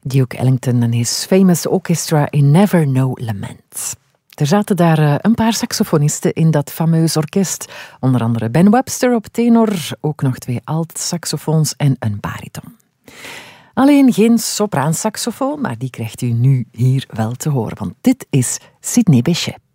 Duke Ellington en his famous orchestra in Never No Lament. Er zaten daar een paar saxofonisten in dat fameus orkest. Onder andere Ben Webster op tenor, ook nog 2 alt-saxofoons en een bariton. Alleen geen sopraansaxofoon, maar die krijgt u nu hier wel te horen, want dit is Sidney Bechet.